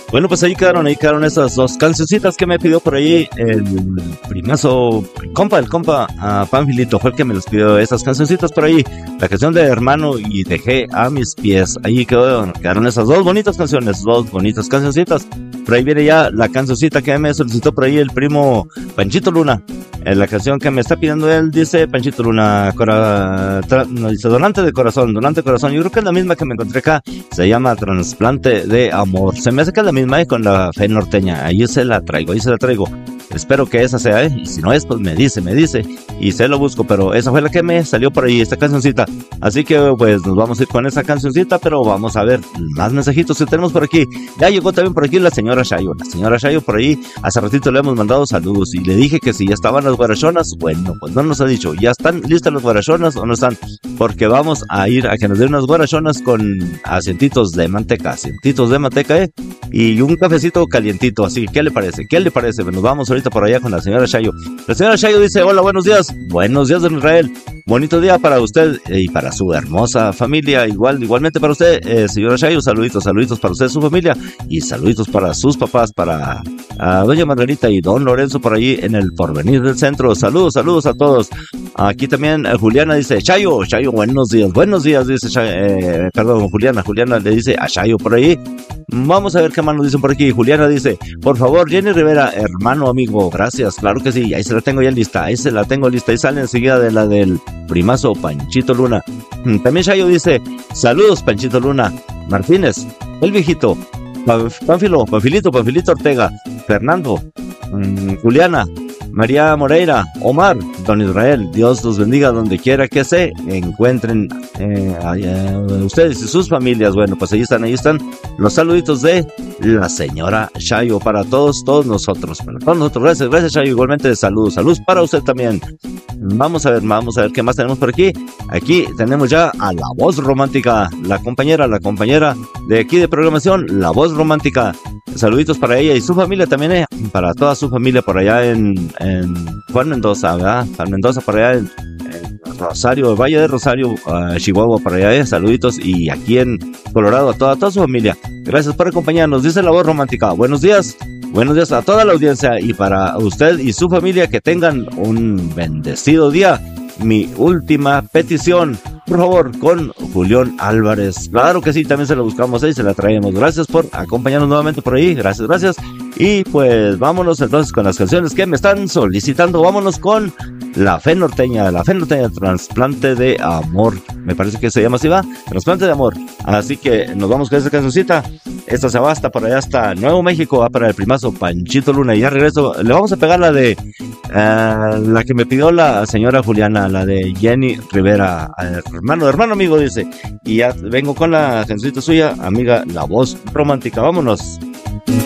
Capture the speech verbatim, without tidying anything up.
Bueno, pues ahí quedaron, ahí quedaron esas dos cancioncitas que me pidió por ahí el primazo, compa, el compa uh, Panfilito, fue el que me los pidió esas cancioncitas por ahí. La canción de Hermano y Dejé a mis pies. Ahí quedó, quedaron esas dos bonitas canciones, dos bonitas cancioncitas. Por ahí viene ya la cancioncita que me solicitó por ahí el primo Panchito Luna. Eh, la canción que me está pidiendo él dice Panchito Luna, cora, tra, no, dice Donante de Corazón, Donante de Corazón. Yo creo que es la misma que me encontré acá. Se llama Trasplante de Amor. Se me hace que es la misma eh, con la Fe Norteña. Ahí se la traigo, ahí se la traigo. Espero que esa sea, ¿eh? Y si no es, pues me dice, me dice. Y se lo busco, pero esa fue la que me salió por ahí, esta cancioncita. Así que, pues, nos vamos a ir con esa cancioncita, pero vamos a ver más mensajitos que tenemos por aquí. Ya llegó también por aquí la señora Shayo. La señora Shayo por ahí, hace ratito le hemos mandado saludos y le dije que si ya estaban las guarachonas. Bueno, pues no nos ha dicho, ¿ya están listas las guarachonas o no están? Porque vamos a ir a que nos den unas guarachonas con asientitos de manteca, asientitos de manteca, ¿eh? Y un cafecito calientito, así que, ¿qué le parece? ¿Qué le parece? Nos vamos ahorita por allá con la señora Shayo. La señora Shayo dice, hola, buenos días. Buenos días, don Israel. Bonito día para usted y para su hermosa familia. Igual, igualmente para usted, eh, señora Shayo. Saluditos, saluditos para usted y su familia. Y saluditos para sus papás, para a doña Margarita y don Lorenzo por allí en el Porvenir del Centro. Saludos, saludos a todos. Aquí también eh, Juliana dice, Shayo, Shayo, buenos días, buenos días, dice Shayo, eh, perdón, Juliana, Juliana le dice a Shayo por ahí. Vamos a ver qué más nos dicen por aquí. Juliana dice, por favor, Jenny Rivera, hermano, amigo, gracias, claro que sí, ahí se la tengo ya lista, ahí se la tengo lista, ahí sale enseguida de la del primazo Panchito Luna. También Shayo dice, saludos Panchito Luna, Martínez, el viejito, Panfilo, Panfilito, Panfilito Ortega, Fernando, mmm, Juliana, María Moreira, Omar, don Israel, Dios los bendiga donde quiera que se encuentren eh, eh, ustedes y sus familias. Bueno, pues ahí están, ahí están los saluditos de la señora Shayo para todos, todos nosotros, para todos nosotros. Gracias, gracias Shayo, igualmente saludos, saludos para usted también. Vamos a ver, vamos a ver qué más tenemos por aquí. Aquí tenemos ya a la voz romántica, la compañera, la compañera de aquí de programación, la voz romántica. Saluditos para ella y su familia también, eh, para toda su familia por allá en, en Juan Mendoza, ¿verdad? Juan Mendoza por allá en, en Rosario, Valle de Rosario, uh, Chihuahua por allá, eh, saluditos, y aquí en Colorado a toda, toda su familia. Gracias por acompañarnos, dice la voz romántica. Buenos días, buenos días a toda la audiencia y para usted y su familia que tengan un bendecido día. Mi última petición, por favor, con Julián Álvarez. Claro que sí, también se la buscamos ahí, se la traemos. Gracias por acompañarnos nuevamente por ahí. Gracias, gracias. Y pues vámonos entonces con las canciones que me están solicitando. Vámonos con La Fe Norteña, La Fe Norteña, Trasplante de Amor. Me parece que se llama así, ¿va? Trasplante de Amor. Así que nos vamos con esa cancioncita. Esta se va hasta por allá, hasta Nuevo México, va para el primazo Panchito Luna. Y ya regreso. Le vamos a pegar la de uh, la que me pidió la señora Juliana, la de Jenny Rivera. Uh, hermano, hermano amigo, dice. Y ya vengo con la cancioncita suya, amiga, la voz romántica. Vámonos.